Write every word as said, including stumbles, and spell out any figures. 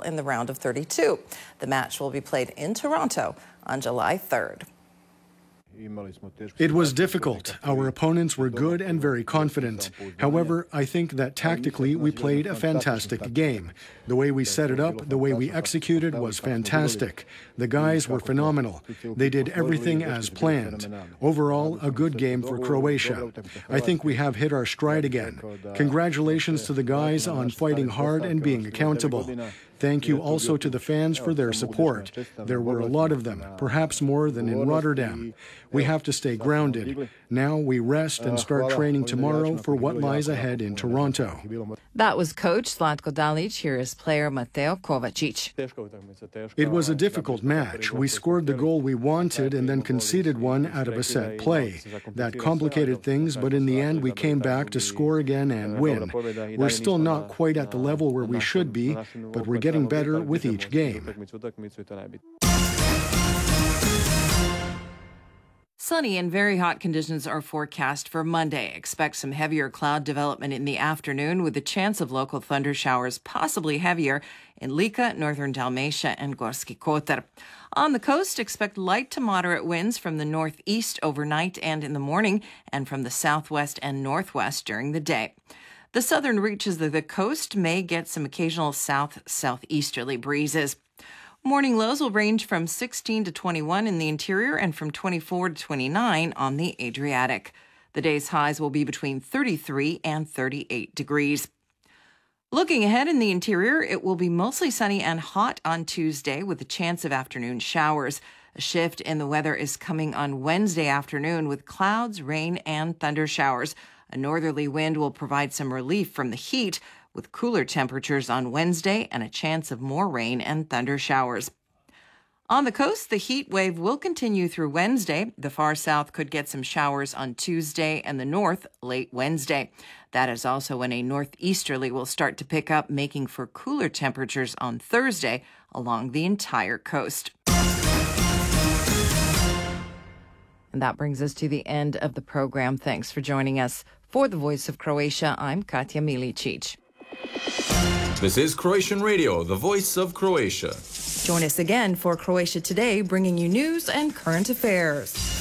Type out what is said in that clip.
Portugal in the round of thirty-two. The match will be played in Toronto on July third. It was difficult. Our opponents were good and very confident. However, I think that tactically we played a fantastic game. The way we set it up, the way we executed was fantastic. The guys were phenomenal. They did everything as planned. Overall, a good game for Croatia. I think we have hit our stride again. Congratulations to the guys on fighting hard and being accountable. Thank you also to the fans for their support. There were a lot of them, perhaps more than in Rotterdam. We have to stay grounded. Now we rest and start training tomorrow for what lies ahead in Toronto. That was coach Zlatko Dalic. Here is player Mateo Kovacic. It was a difficult match. We scored the goal we wanted and then conceded one out of a set play. That complicated things, but in the end we came back to score again and win. We're still not quite at the level where we should be, but we're getting better with each game. Sunny and very hot conditions are forecast for Monday. Expect some heavier cloud development in the afternoon with the chance of local thunder showers, possibly heavier in Lika, northern Dalmatia, and Gorski Kotar. On the coast, expect light to moderate winds from the northeast overnight and in the morning, and from the southwest and northwest during the day. The southern reaches of the coast may get some occasional south-southeasterly breezes. Morning lows will range from sixteen to twenty-one in the interior and from twenty-four to twenty-nine on the Adriatic. The day's highs will be between thirty-three and thirty-eight degrees. Looking ahead in the interior, it will be mostly sunny and hot on Tuesday with a chance of afternoon showers. A shift in the weather is coming on Wednesday afternoon with clouds, rain, and thunder showers. A northerly wind will provide some relief from the heat, with cooler temperatures on Wednesday and a chance of more rain and thunder showers. On the coast, the heat wave will continue through Wednesday. The far south could get some showers on Tuesday and the north late Wednesday. That is also when a northeasterly will start to pick up, making for cooler temperatures on Thursday along the entire coast. And that brings us to the end of the program. Thanks for joining us. For the Voice of Croatia, I'm Katja Milicic. This is Croatian Radio, the voice of Croatia. Join us again for Croatia Today, bringing you news and current affairs.